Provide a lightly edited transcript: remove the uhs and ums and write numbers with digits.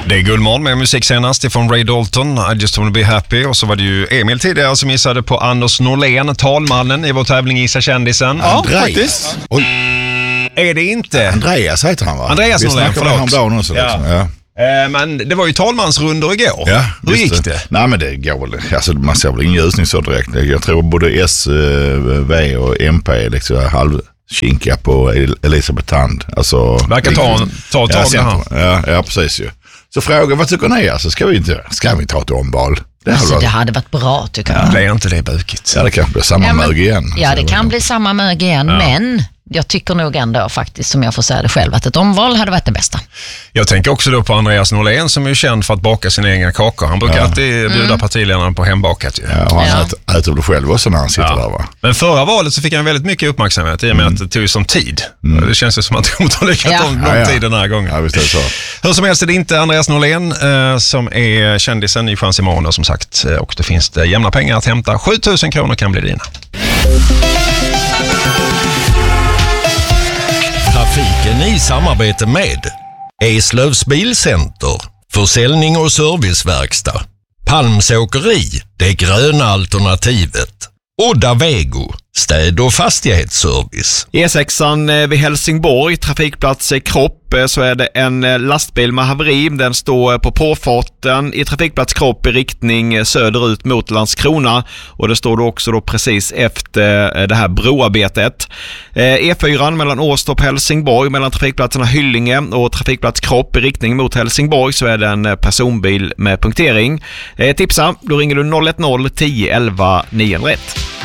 Det är Guldmorgon med musik senast ifrån Ray Dalton, I just wanna be happy. Och så var det ju Emil tidigare som gissade på Anders Norlén, talmannen i vår tävling Gissa kändisen. Ja, faktiskt. Oj. Är det inte? Andreas heter han, va? Andreas Norlén, förlåt. Också, liksom. Ja. Men det var ju talmansrundor igår. Ja, hur gick det? Nej, men det går väl. Alltså, man ser väl ingen ljusning så direkt. Jag tror både S, V och MP är liksom halvkinkiga på Elisabeth Tand. Alltså, verkar ta ett tag här. Ja, precis ju. Så fråga, vad tycker ni? Alltså, ska vi ta ett omval? Det hade varit bra, tycker jag. Blir inte det bukigt? Ja, det kan bli samma mög igen. Ja, det kan bli samma mög igen, men jag tycker nog ändå faktiskt, som jag får säga det själv, att ett omval hade varit det bästa. Jag tänker också då på Andreas Norlén som är känd för att baka sina egna kakor. Han brukar alltid bjuda partiledarna på hembakat. Ja, och han äter det själv också när han sitter där, va? Men förra valet så fick han väldigt mycket uppmärksamhet i och med att det tog som tid. Det känns ju som att det kommer ta lika lång tid den här gången. Ja, visst är det så. Hur som helst är det inte Andreas Norlén som är kändisen i Chans imorgon som sagt. Och det finns det jämna pengar att hämta. 7 000 kronor kan bli dina. Trafiken i samarbete med Eslövs bilcenter, försäljning och serviceverkstad, Palmsåkeri, det gröna alternativet, Odda Vego, städ- och fastighetsservice. E6an vid Helsingborg, trafikplats Kropp, så är det en lastbil med haveri. Den står på påfarten i trafikplats Kropp i riktning söderut mot Landskrona, och det står då också precis efter det här broarbetet. E4 mellan Åstorp och Helsingborg, mellan trafikplatserna Hyllinge och trafikplats Kropp i riktning mot Helsingborg, så är det en personbil med punktering. Tipsa, då ringer du 010 11 901.